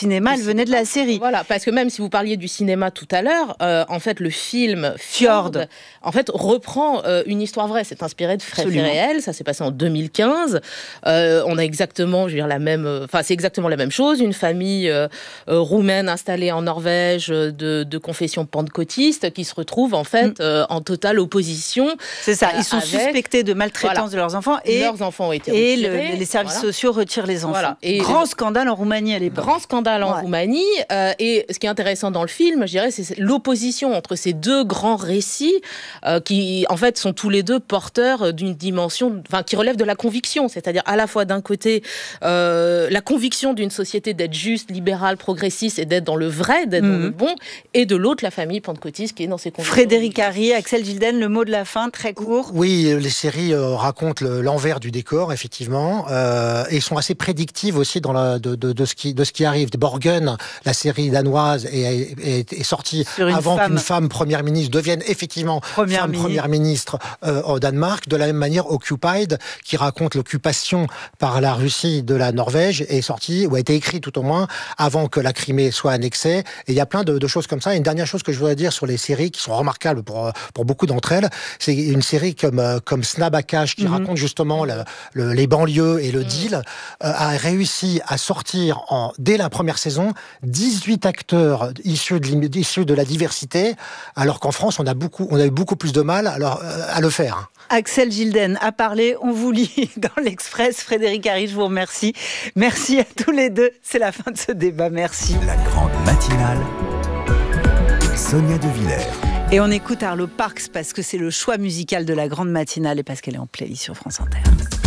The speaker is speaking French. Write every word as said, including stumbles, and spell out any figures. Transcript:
cinéma, elle venait de la série. Voilà, parce que même si vous parliez du cinéma tout à l'heure, euh, en fait, le film Fjord, Fjord en fait, reprend euh, une histoire vraie. C'est inspiré de faits réels. Ça s'est passé en deux mille quinze. Euh, on a exactement, je veux dire, la même... Enfin, euh, c'est exactement la même chose. Une famille euh, euh, roumaine installée en Norvège de, de confession pentecôtiste qui se retrouve, en fait, mmh. euh, en totale opposition. C'est ça, ils sont avec... suspectés de maltraitance voilà. de leurs enfants. Et, leurs enfants ont été et retirés. Le, les services voilà. sociaux retirent les enfants. Voilà. Et grand scandale en Roumanie à l'époque. Grand scandale en ouais. Roumanie. Euh, et ce qui est intéressant dans le film, je dirais, c'est l'opposition entre ces deux grands récits euh, qui, en fait, sont tous les deux porteurs d'une dimension, enfin, qui relève de la conviction. C'est-à-dire, à la fois, d'un côté, euh, la conviction d'une société d'être juste, libérale, progressiste et d'être dans le vrai, d'être mmh. dans le bon. Et de l'autre, la famille pentecôtiste qui est dans ses convictions. Frédéric Harry, Axel Gilden, le mot de la fin, très court. Oui, les séries euh, racontent le, l'envers du décor, effectivement, euh, et sont assez prédictives aussi dans la, de, de, de, ce qui, de ce qui arrive. Borgen, la série danoise, est, est, est sortie avant femme. qu'une femme première ministre devienne effectivement première femme ministre. première ministre euh, au Danemark. De la même manière, Occupied, qui raconte l'occupation par la Russie de la Norvège, est sortie, ou a été écrite tout au moins, avant que la Crimée soit annexée. Et il y a plein de, de choses comme ça. Et une dernière chose que je voudrais dire sur les séries qui sont remarquables pour, pour beaucoup d'entre elles, c'est une série comme, comme Snab Akash, qui mm-hmm. raconte justement le, le, les banlieues et le mm-hmm. deal, euh, a réussi à sortir, en, dès la première saison, dix-huit acteurs issus de, issus de la diversité, alors qu'en France, on a, beaucoup, on a eu beaucoup plus de mal alors, euh, à le faire. Axel Gilden a parlé, on vous lit dans l'Express. Frédéric Harry, je vous remercie. Merci à tous les deux. C'est la fin de ce débat. Merci. La grande matinale. Sonia De Villers. Et on écoute Arlo Parks parce que c'est le choix musical de la grande matinale et parce qu'elle est en playlist sur France Inter.